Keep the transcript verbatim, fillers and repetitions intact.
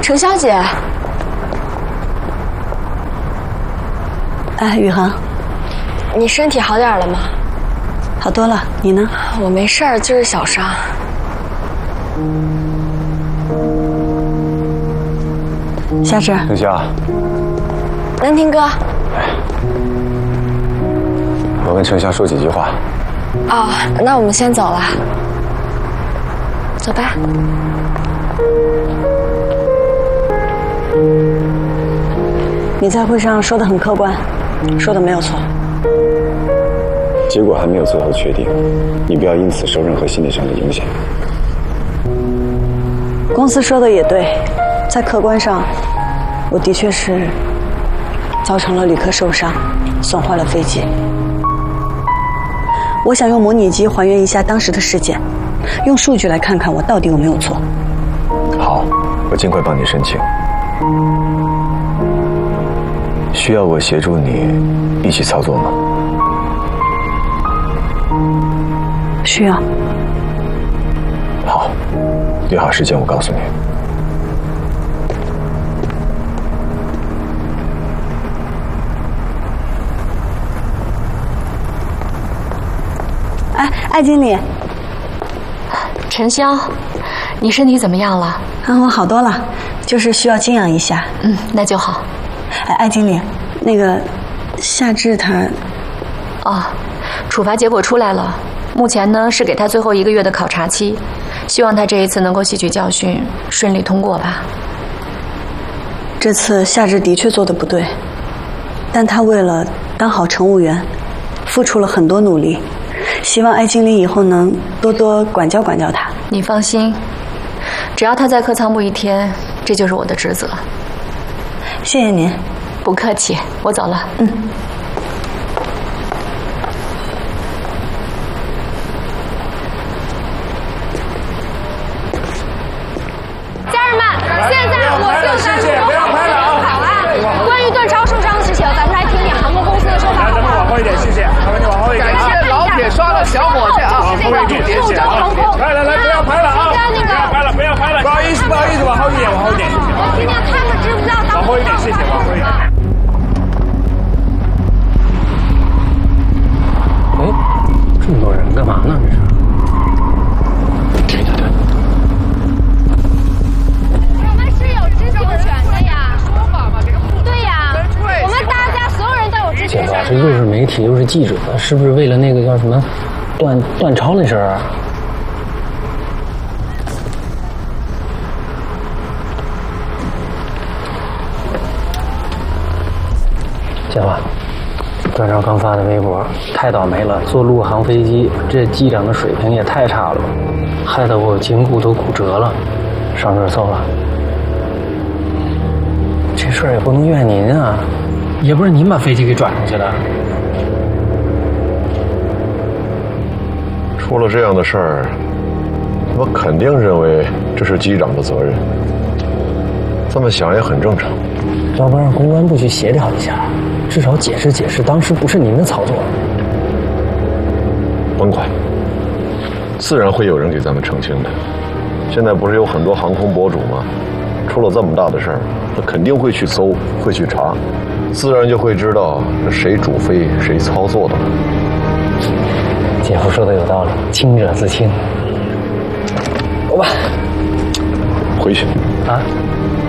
程小姐。 哎，宇航， 你身体好点了吗？ 好多了，你呢？ 我没事儿，就是小伤。 夏至， 等下。 南亭哥。 哎，我跟程夏说几句话。 哦，那我们先走了。走吧。 你在会上说的很客观，说的没有错。 结果还没有最后确定，你不要因此受任何心理上的影响。 公司说的也对，在客观上，我的确是造成了旅客受伤，损坏了飞机。我想用模拟机还原一下当时的事件，用数据来看看我到底有没有错。 好，我尽快帮你申请。需要我协助你一起操作吗？ 需要。 好，约好时间我告诉你。 哎，艾经理。 陈潇，你身体怎么样了？ 啊，我好多了，就是需要静养一下。 嗯，那就好。 哎，艾经理，那个夏至他…… 哦，处罚结果出来了，目前呢是给他最后一个月的考察期，希望他这一次能够吸取教训，顺利通过吧。 这次夏至的确做得不对，但他为了当好乘务员，付出了很多努力。希望艾经理以后能多多管教管教他。 你放心，只要他在客舱不一天，这就是我的职责。 谢谢您。 不客气，我走了。 嗯。 家人们，现在我就在路中好啊！关于段超受伤的事情，咱们来听听航空公司的说法。 来，咱们往后一点，谢谢。麻烦你往后一点。 感谢老铁刷了小火箭啊！ 往后一点，谢谢啊！来来来，不要拍了啊！不要拍了，不要拍了！不好意思，不好意思，往后一点，往后一点，谢谢。 我今天他们知不知道？ 往后一点，谢谢，往后一点。 哎，这么多人干嘛呢？这是。对对对。 我们是有知情权的呀。说话嘛，这个不对呀。我们大家所有人都有知情权。 姐夫，这又是媒体又是记者，是不是为了那个叫什么段段超那事儿啊？姐夫，段超刚发的微博，太倒霉了，坐陆航飞机，这机长的水平也太差了吧，害得我颈骨都骨折了，上热搜了。这事儿也不能怨您啊，也不是您把飞机给转出去的。 出了这样的事儿，我肯定认为这是机长的责任。这么想也很正常。 要不让公关部去协调一下，至少解释解释当时不是您的操作。 甭管，自然会有人给咱们澄清的。现在不是有很多航空博主吗？出了这么大的事儿，他肯定会去搜，会去查，自然就会知道谁主飞谁操作的了。 姐夫说的有道理，清者自清。走吧， 回去啊。